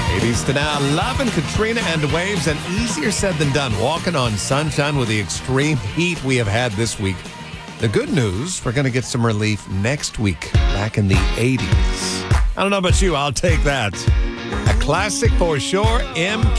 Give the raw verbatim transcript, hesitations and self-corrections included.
eighties to now, Love and Katrina and Waves, and easier said than done. Walking on sunshine with the extreme heat we have had this week. The good news, we're going to get some relief next week, back in the eighties. I don't know about you, I'll take that. A classic for sure, M